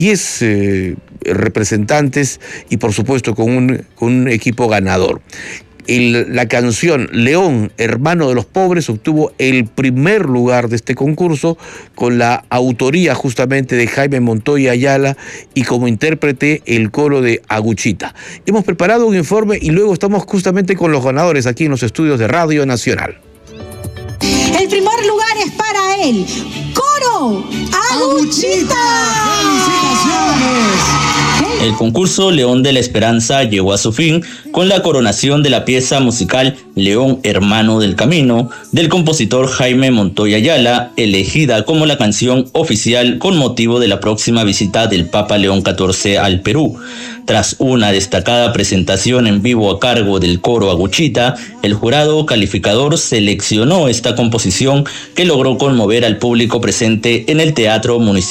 10 representantes y por supuesto con un equipo ganador. La canción León, hermano de los pobres, obtuvo el primer lugar de este concurso con la autoría justamente de Jaime Montoya Ayala y como intérprete el coro de Aguchita. Hemos preparado un informe y luego estamos justamente con los ganadores aquí en los estudios de Radio Nacional. El primer lugar es para él, coro Aguchita. ¡Felicitaciones! El concurso León de la Esperanza llegó a su fin con la coronación de la pieza musical León, hermano del camino, del compositor Jaime Montoya Ayala, elegida como la canción oficial con motivo de la próxima visita del Papa León XIV al Perú. Tras una destacada presentación en vivo a cargo del coro Aguchita, el jurado calificador seleccionó esta composición que logró conmover al público presente en el Teatro Municipal